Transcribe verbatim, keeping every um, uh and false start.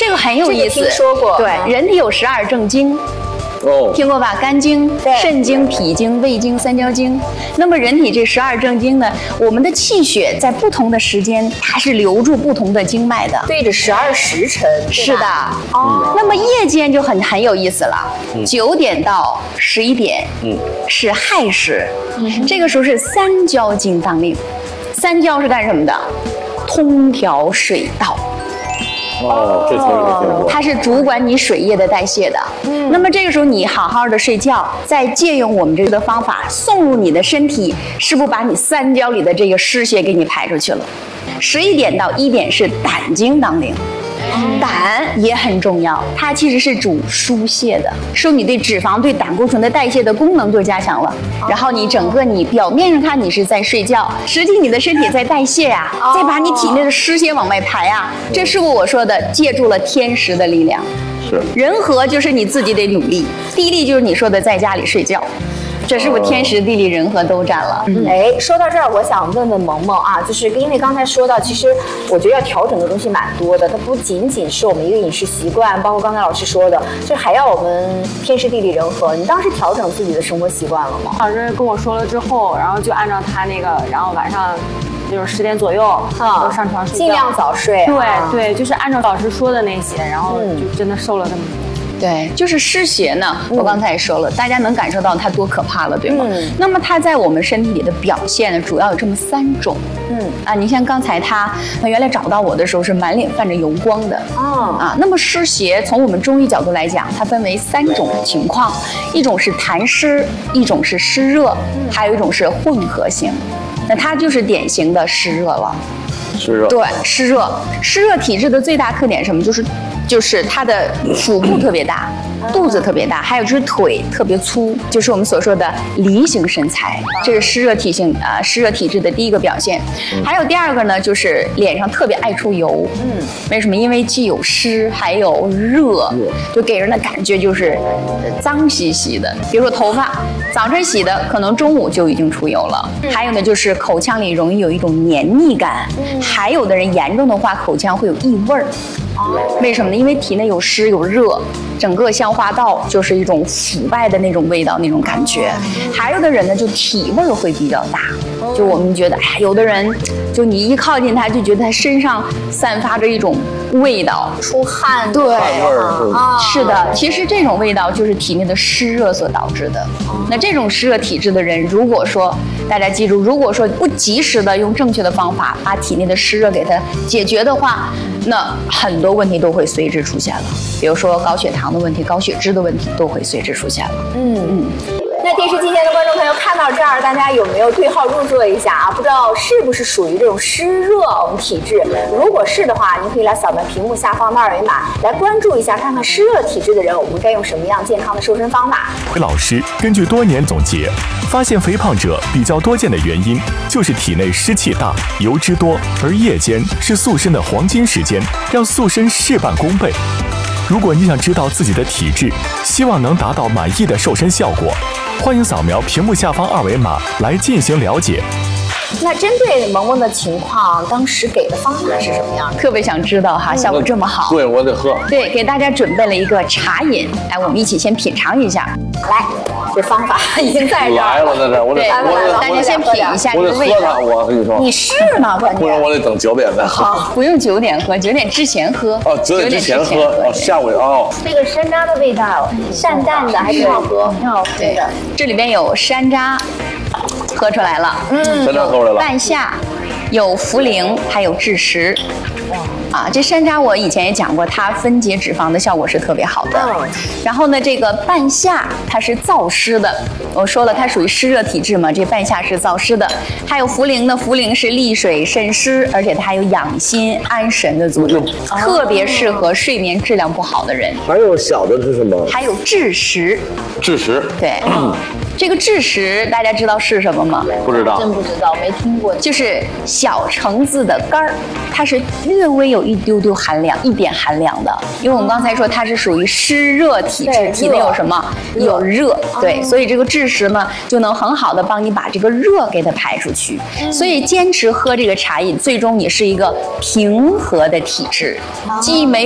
这个很有意思， 这个听说过。 对，人体有十二正经。哦，听过吧？肝经、肾经、脾经、胃经、三焦经。那么人体这十二正经呢，我们的气血在不同的时间，它是流入不同的经脉的， 对着十二时辰。 是的。哦。那么夜间就很很有意思了，九点到十一点，嗯，是亥时，嗯，这个时候是三焦经当令。三焦是干什么的？通调水道。 哦，这从没听过。 它是主管你水液的代谢的。嗯，那么这个时候你好好的睡觉，再借用我们这个方法送入你的身体，是不是把你三焦里的这个湿血给你排出去了？十一点到一点是胆经当令。胆也很重要，它其实是主疏泄的，受你对脂肪、对胆固醇的代谢的功能就加强了。然后你整个你表面上看你是在睡觉，实际你的身体在代谢呀、啊，再把你体内的湿血往外排啊。这是我说的，借助了天时的力量。 是人和就是你自己得努力，地利就是你说的在家里睡觉。这是不是天时地利人和都占了？ 嗯，哎，说到这儿，我想问问萌萌啊，就是因为刚才说到，其实我觉得要调整的东西蛮多的，它不仅仅是我们一个饮食习惯，包括刚才老师说的，就还要我们天时地利人和。你当时调整自己的生活习惯了吗？ 老师跟我说了之后，然后就按照他那个，然后晚上就是十点左右啊，都上床睡觉， 尽量早睡。 对、啊、对，就是按照老师说的那些，然后就真的瘦了那么多。 对，就是湿邪呢，我刚才也说了，大家能感受到它多可怕了，对吗？嗯。那么它在我们身体里的表现呢，主要有这么三种。嗯啊，你像刚才他，他原来找到我的时候是满脸泛着油光的。哦。啊，那么湿邪从我们中医角度来讲，它分为三种情况，一种是痰湿，一种是湿热，还有一种是混合型。那它就是典型的湿热了。 湿热。对， 湿热，湿热体质的最大特点是什么？就是。就是它的腹部特别大，肚子特别大，还有就是腿特别粗，就是我们所说的梨形身材，这是湿热体性啊、呃、湿热体质的第一个表现。还有第二个呢，就是脸上特别爱出油。嗯，为什么？因为既有湿还有热，就给人的感觉就是脏兮兮的。比如说头发，早晨洗的，可能中午就已经出油了。还有呢，就是口腔里容易有一种黏腻感，还有的人严重的话，口腔会有异味儿。为什么呢？因为体内有湿有热，整个消化道就是一种腐败的那种味道，那种感觉。还有的人呢，就体味会比较大，就我们觉得，哎呀，有的人就你一靠近他，就觉得他身上散发着一种味道， 出汗， 对， 汗味儿啊，是的。其实这种味道就是体内的湿热所导致的。那这种湿热体质的人，如果说大家记住，如果说不及时的用正确的方法把体内的湿热给它解决的话，那很多问题都会随之出现了，比如说高血糖的问题、高血脂的问题都会随之出现了。嗯嗯。 那电视机前的观众朋友看到这儿，大家有没有对号入座一下啊？不知道是不是属于这种湿热我们体质？如果是的话，您可以来扫描屏幕下方的二维码，来关注一下，看看湿热体质的人，我们该用什么样健康的瘦身方法。 老师根据多年总结，发现肥胖者比较多见的原因就是体内湿气大、油脂多，而夜间是塑身的黄金时间，让塑身事半功倍。如果你想知道自己的体质，希望能达到满意的瘦身效果，欢迎扫描屏幕下方二维码来进行了解。 那针对萌萌的情况，当时给的方法是什么样的？ 特别想知道哈，效果这么好。 对，我得喝。 对，给大家准备了一个茶饮，来，我们一起先品尝一下。 来，这方法已经在这儿来了，在这儿，我得， 我大家先品一下这个味道。 我跟你说， 你是呢，关键。 不然我得等九点再喝。 好，不用九点喝，九点之前喝。 哦，九点之前喝，哦，下午哦。 这个山楂的味道，淡淡的，还挺好喝，挺好喝的。 这里边有山楂。喝出来了，嗯， 山楂喝出来了， 半夏，有茯苓，还有枳实。啊，这山楂我以前也讲过，它分解脂肪的效果是特别好的。嗯，然后呢，这个半夏它是燥湿的，我说了它属于湿热体质嘛，这半夏是燥湿的。还有茯苓呢，茯苓是利水渗湿，而且它还有养心安神的作用，嗯、特别适合睡眠质量不好的人。 还有小的是什么？ 还有枳实。 枳实。 对。嗯这个枳实大家知道是什么吗？ 不知道， 真不知道，没听过。 就是小橙子的干儿，它是略微有一丢丢寒凉，一点寒凉的。因为我们刚才说它是属于湿热体质，体内有什么？有热，对，所以这个枳实呢就能很好的帮你把这个热给它排出去。所以坚持喝这个茶饮，最终你是一个平和的体质，既没